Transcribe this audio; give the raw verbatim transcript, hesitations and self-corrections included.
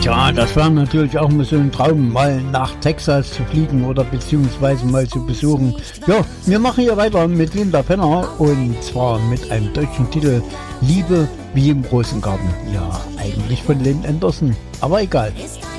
Tja, das wäre natürlich auch mal so ein Traum, mal nach Texas zu fliegen oder beziehungsweise mal zu besuchen. Ja, wir machen hier weiter mit Linda Fenner und zwar mit einem deutschen Titel Liebe wie im Rosengarten. Ja, eigentlich von Lynn Anderson, aber egal. Ist